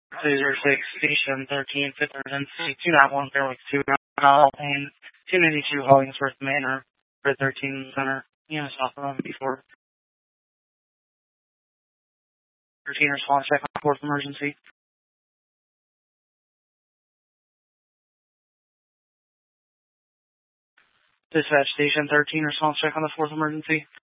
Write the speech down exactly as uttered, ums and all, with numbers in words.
Laser six, Station thirteen, fifth Emergency, two nine one, Fairway two, All Pain, two ninety-two, Hollingsworth Manor, for thirteen Center, you know, stop on before. thirteen response check on fourth emergency. Dispatch Station thirteen, response check on the fourth emergency.